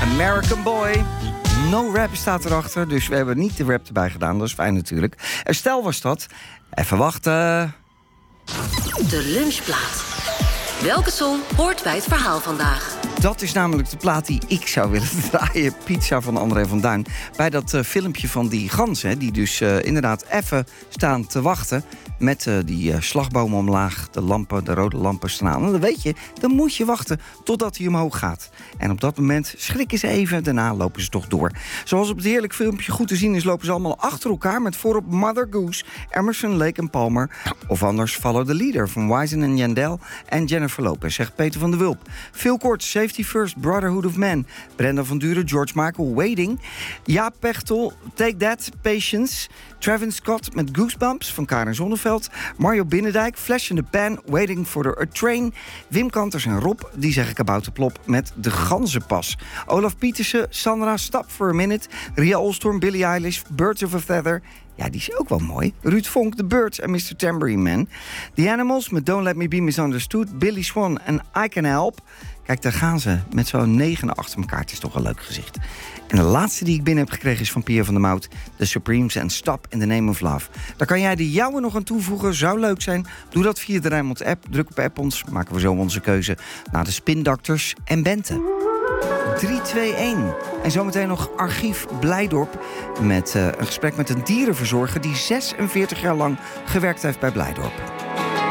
American Boy. No rap staat erachter, dus we hebben niet de rap erbij gedaan. Dat is fijn natuurlijk. Stel was dat. Even wachten. De lunchplaat. Welke song hoort bij het verhaal vandaag? Dat is namelijk de plaat die ik zou willen draaien. Pizza van André van Duin. Bij dat filmpje van die ganzen, die dus inderdaad even staan te wachten. Met die slagbomen omlaag, de lampen, de rode lampen staan aan. En dan weet je, dan moet je wachten totdat hij omhoog gaat. En op dat moment schrikken ze even, daarna lopen ze toch door. Zoals op het heerlijk filmpje goed te zien is, lopen ze allemaal achter elkaar met voorop Mother Goose, Emerson, Lake en Palmer. Of anders Follow the Leader van Wisin en Yandel en Jennifer Lopez, zegt Peter van der Wulp. Veel kort, Safety First, Brotherhood of Man, Brenda van Duren, George Michael, Waiting. Jaap Pechtel, Take That, Patience. Travis Scott met Goosebumps van Karen Zonneveld. Mario Binnendijk, Flash in the Pan, Waiting for a Train. Wim Kanters en Rob, die zeggen kabouterplop met De Ganzenpas. Olaf Pietersen, Sandra, Stop for a Minute. Ria Olstorm, Billie Eilish, Birds of a Feather. Ja, die is ook wel mooi. Ruud Vonk, The Birds en Mr. Tambourine Man. The Animals met Don't Let Me Be Misunderstood. Billy Swan en I Can Help. Kijk, daar gaan ze met zo'n 9 achter elkaar. Het is toch een leuk gezicht. En de laatste die ik binnen heb gekregen is van Pierre van der Mout. The Supremes en Stop in the Name of Love. Daar kan jij de jouwe nog aan toevoegen. Zou leuk zijn. Doe dat via de Rijnmond app. Druk op app ons. Maken we zo onze keuze naar de Spin Doctors en Bente. 3, 2, 1. En zometeen nog archief Blijdorp. Met een gesprek met een dierenverzorger die 46 jaar lang gewerkt heeft bij Blijdorp.